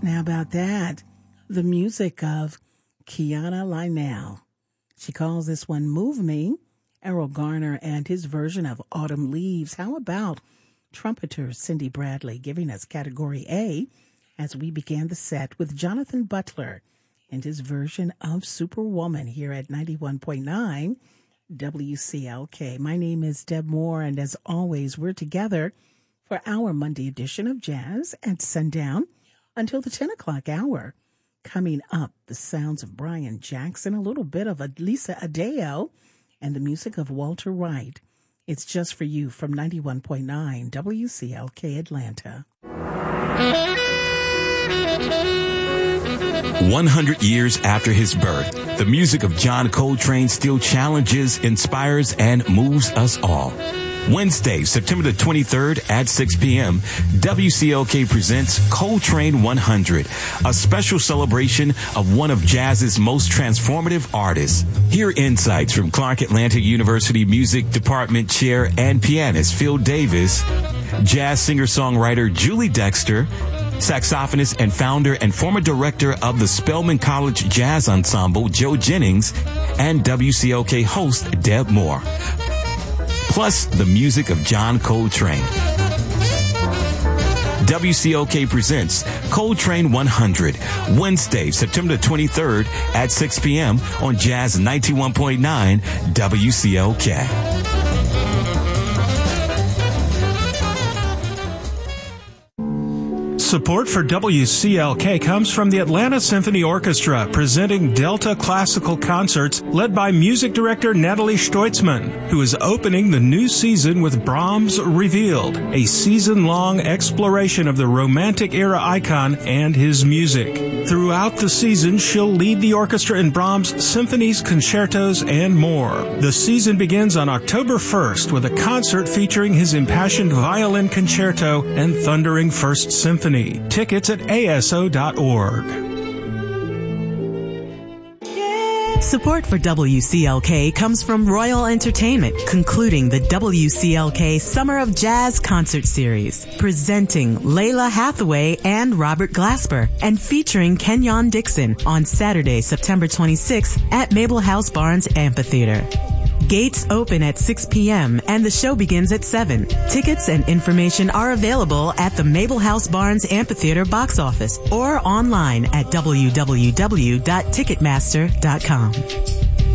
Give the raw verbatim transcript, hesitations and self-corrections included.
Now about that, the music of Kiana Lionel. She calls this one Move Me. Errol Garner and his version of Autumn Leaves. How about trumpeter Cindy Bradley giving us category A as we began the set with Jonathan Butler and his version of Superwoman here at ninety-one point nine W C L K. My name is Deb Moore, and as always, we're together for our Monday edition of Jazz at Sundown until the ten o'clock hour. Coming up, the sounds of Brian Jackson, a little bit of a Lisa Adeo, and the music of Walter Wright. It's just for you from ninety-one point nine W C L K Atlanta. one hundred years after his birth, the music of John Coltrane still challenges, inspires, and moves us all. Wednesday, September the twenty-third at six p.m., W C L K presents Coltrane one hundred, a special celebration of one of jazz's most transformative artists. Hear insights from Clark Atlanta University Music Department Chair and pianist Phil Davis, jazz singer-songwriter Julie Dexter, saxophonist and founder and former director of the Spelman College Jazz Ensemble Joe Jennings, and W C L K host Deb Moore. Plus, the music of John Coltrane. W C L K presents Coltrane one hundred, Wednesday, September the twenty-third at six p.m. on Jazz ninety-one point nine W C L K. Support for W C L K comes from the Atlanta Symphony Orchestra, presenting Delta Classical Concerts, led by music director Natalie Stoitzman, who is opening the new season with Brahms Revealed, a season-long exploration of the Romantic era icon and his music. Throughout the season, she'll lead the orchestra in Brahms' symphonies, concertos, and more. The season begins on October first with a concert featuring his impassioned violin concerto and thundering First Symphony. Tickets at A S O dot org. Support for W C L K comes from Royal Entertainment, concluding the W C L K Summer of Jazz Concert Series, presenting Layla Hathaway and Robert Glasper, and featuring Kenyon Dixon on Saturday, September twenty-sixth at Mabel House Barnes Amphitheater. Gates open at six p.m. and the show begins at seven. Tickets and information are available at the Mabel House Barnes Amphitheater box office or online at w w w dot ticketmaster dot com.